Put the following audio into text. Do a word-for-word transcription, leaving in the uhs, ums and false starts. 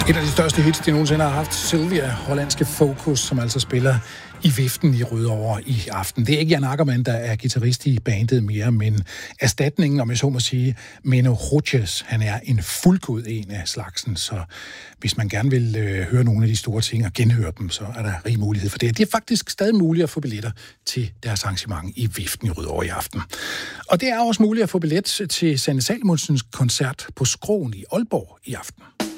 Et af de største hits, de nogensinde har haft, Sylvia, hollandske Focus, som altså spiller i viften i Rødovre i aften. Det er ikke Jan Ackermann, der er guitarist i bandet mere, men erstatningen, om jeg så må sige, Menno Rodgers, han er en fuldgod en af slagsen, så hvis man gerne vil øh, høre nogle af de store ting og genhøre dem, så er der rig mulighed for det. Det er faktisk stadig muligt at få billetter til deres arrangement i viften i Rødovre i aften. Og det er også muligt at få billet til Sanne Salmonsens koncert på Skroen i Aalborg i aften.